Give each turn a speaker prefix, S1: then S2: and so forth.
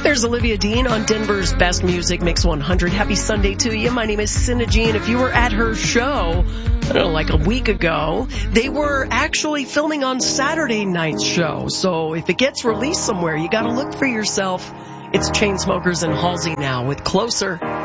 S1: There's Olivia Dean on Denver's Best Music Mix 100. Happy Sunday to you. My name is Cinna Jean. If you were at her show, I don't know, like a week ago, they were actually filming on Saturday night's show. So if it gets released somewhere, you got to look for yourself. It's Chainsmokers and Halsey now with Closer.